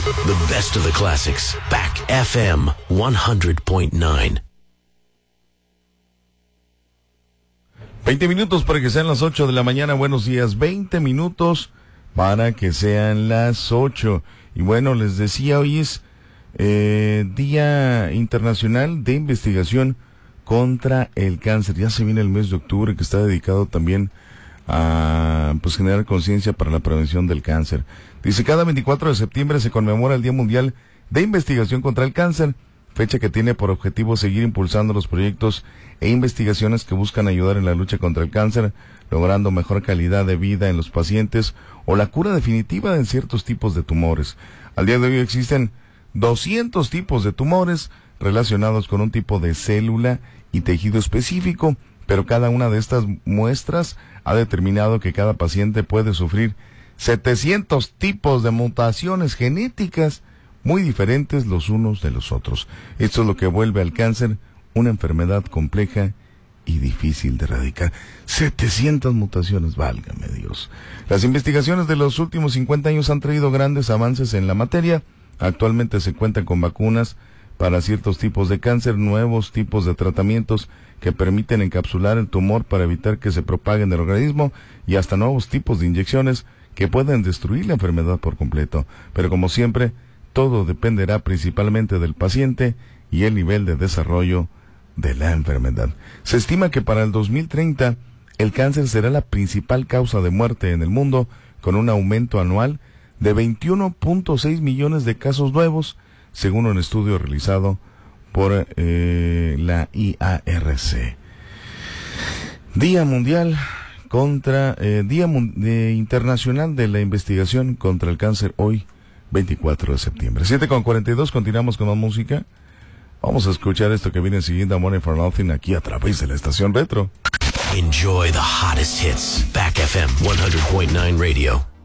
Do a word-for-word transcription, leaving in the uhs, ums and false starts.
The best of the classics. Back F M one hundred point nine. veinte minutos para que sean las ocho de la mañana. Buenos días. veinte minutos para que sean las ocho. Y bueno, les decía, hoy es eh, Día Internacional de Investigación contra el Cáncer. Ya se viene el mes de octubre, que está dedicado también a pues generar conciencia para la prevención del cáncer. Dice, cada veinticuatro de septiembre se conmemora el Día Mundial de Investigación contra el Cáncer, fecha que tiene por objetivo seguir impulsando los proyectos e investigaciones que buscan ayudar en la lucha contra el cáncer, logrando mejor calidad de vida en los pacientes o la cura definitiva de ciertos tipos de tumores. Al día de hoy existen doscientos tipos de tumores relacionados con un tipo de célula y tejido específico, pero cada una de estas muestras ha determinado que cada paciente puede sufrir setecientos tipos de mutaciones genéticas muy diferentes los unos de los otros. Esto es lo que vuelve al cáncer una enfermedad compleja y difícil de erradicar. setecientas mutaciones, válgame Dios. Las investigaciones de los últimos cincuenta años han traído grandes avances en la materia. Actualmente se cuentan con vacunas para ciertos tipos de cáncer, nuevos tipos de tratamientos que permiten encapsular el tumor para evitar que se propague en el organismo, y hasta nuevos tipos de inyecciones que pueden destruir la enfermedad por completo. Pero como siempre, todo dependerá principalmente del paciente y el nivel de desarrollo de la enfermedad. Se estima que para el dos mil treinta el cáncer será la principal causa de muerte en el mundo, con un aumento anual de veintiuno punto seis millones de casos nuevos, según un estudio realizado por eh, la I A R C. Día Mundial contra eh, Día de Internacional de la Investigación contra el Cáncer, hoy veinticuatro de septiembre. siete con cuarenta y dos, continuamos con más música. Vamos a escuchar esto que viene siguiendo, Money for Nothing, aquí a través de la estación Retro. Enjoy the hottest hits. Back F M one hundred point nine Radio.